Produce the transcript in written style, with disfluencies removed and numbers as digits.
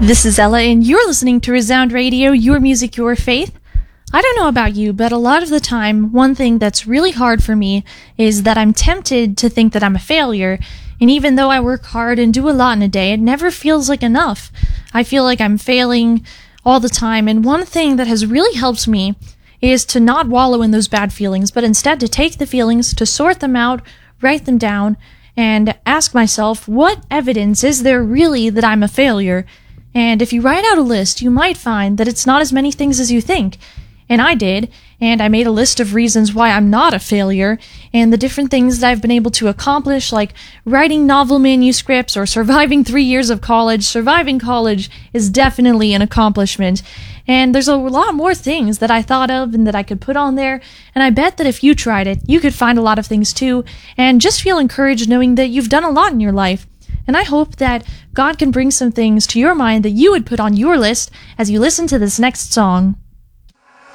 This is Ella, and you're listening to Resound Radio, your music, your faith. I don't know about you, but a lot of the time, one thing that's really hard for me is that I'm tempted to think that I'm a failure, and even though I work hard and do a lot in a day, it never feels like enough. I feel like I'm failing all the time, and one thing that has really helped me is to not wallow in those bad feelings, but instead to take the feelings, to sort them out, write them down, and ask myself, what evidence is there really that I'm a failure? And if you write out a list, you might find that it's not as many things as you think. And I did, and I made a list of reasons why I'm not a failure, and the different things that I've been able to accomplish, like writing novel manuscripts or surviving 3 years of college. Surviving college is definitely an accomplishment. And there's a lot more things that I thought of and that I could put on there, and I bet that if you tried it, you could find a lot of things too, and just feel encouraged knowing that you've done a lot in your life. And I hope that God can bring some things to your mind that you would put on your list as you listen to this next song.